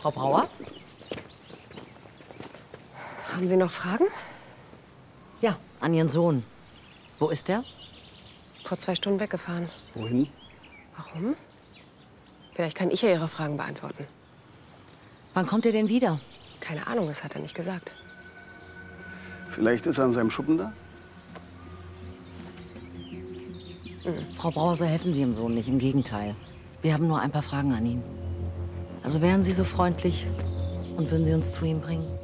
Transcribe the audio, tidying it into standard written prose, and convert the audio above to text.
Frau Brauer? Haben Sie noch Fragen? Ja, an Ihren Sohn. Wo ist er? Vor 2 Stunden weggefahren. Wohin? Warum? Vielleicht kann ich ja Ihre Fragen beantworten. Wann kommt er denn wieder? Keine Ahnung, das hat er nicht gesagt. Vielleicht ist er an seinem Schuppen da? Frau Brauer, so helfen Sie Ihrem Sohn nicht. Im Gegenteil. Wir haben nur ein paar Fragen an ihn. Also wären Sie so freundlich und würden Sie uns zu ihm bringen?